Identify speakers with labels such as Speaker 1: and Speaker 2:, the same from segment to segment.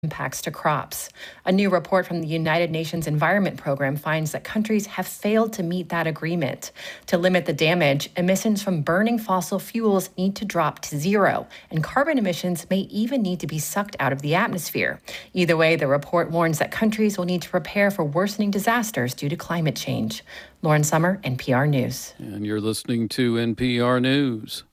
Speaker 1: impacts to crops. A new report from the United Nations Environment Program finds that countries have failed to meet that agreement. To limit the damage, emissions from burning fossil fuels need to drop to zero, and carbon emissions may even need to be sucked out of the atmosphere. Either way, the report warns that countries will need to prepare for worsening disasters due to climate change. Lauren Sommer, NPR News.
Speaker 2: And you're listening to NPR News.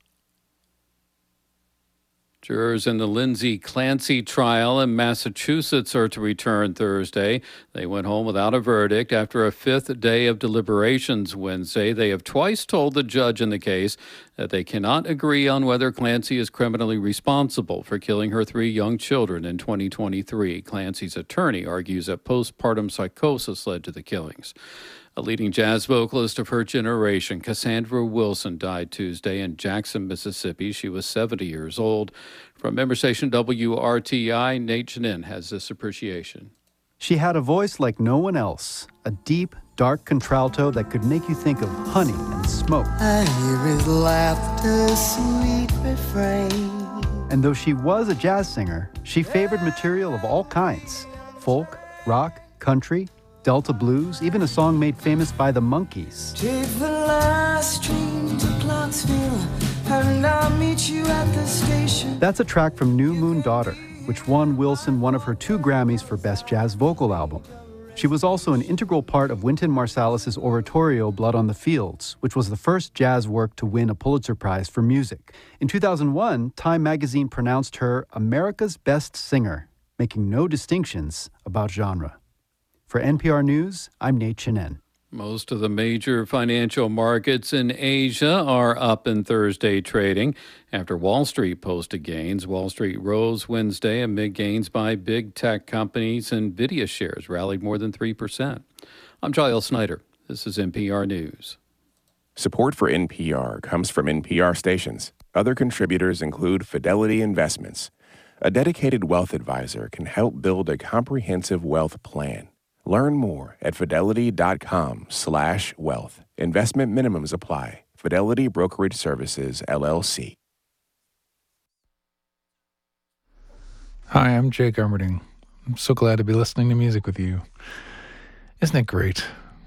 Speaker 2: Jurors in the Lindsay Clancy trial in Massachusetts are to return Thursday. They went home without a verdict after a fifth day of deliberations Wednesday. They have twice told the judge in the case that they cannot agree on whether Clancy is criminally responsible for killing her 3 young children in 2023. Clancy's attorney argues that postpartum psychosis led to the killings. A leading jazz vocalist of her generation, Cassandra Wilson, died Tuesday in Jackson, Mississippi. She was 70 years old. From member station WRTI, Nate Janin has this appreciation.
Speaker 3: She had a voice like no one else, a deep, dark contralto that could make you think of honey and smoke.
Speaker 4: I hear his laughter, sweet refrain.
Speaker 3: And though she was a jazz singer, she favored material of all kinds: folk, rock, country, Delta blues, even a song made famous by the Monkees.
Speaker 4: Take the last train to Clarksville, and I'll meet you at the station.
Speaker 3: That's a track from New Moon Daughter, which won Wilson one of her 2 Grammys for Best Jazz Vocal Album. She was also an integral part of Wynton Marsalis's oratorio Blood on the Fields, which was the first jazz work to win a Pulitzer Prize for music. In 2001, Time magazine pronounced her America's Best Singer, making no distinctions about genre. For NPR News, I'm Nate Chinen.
Speaker 2: Most of the major financial markets in Asia are up in Thursday trading. After Wall Street posted gains, Wall Street rose Wednesday amid gains by big tech companies. Nvidia shares rallied more than 3%. I'm Giles Snyder. This is NPR News.
Speaker 5: Support for NPR comes from NPR stations. Other contributors include Fidelity Investments. A dedicated wealth advisor can help build a comprehensive wealth plan. Learn more at fidelity.com/wealth. Investment minimums apply. Fidelity Brokerage Services, LLC.
Speaker 6: Hi, I'm Jake Armerding. I'm so glad to be listening to music with you. Isn't it great?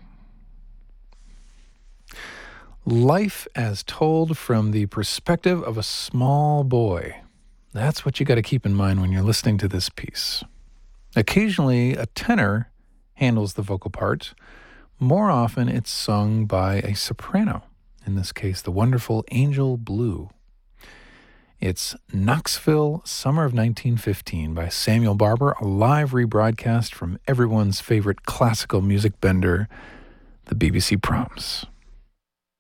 Speaker 6: Life as told from the perspective of a small boy. That's what you got to keep in mind when you're listening to this piece. Occasionally, a tenor handles the vocal part. More often, it's sung by a soprano, in this case, the wonderful Angel Blue. It's Knoxville, Summer of 1915 by Samuel Barber, a live rebroadcast from everyone's favorite classical music bender, the BBC Proms.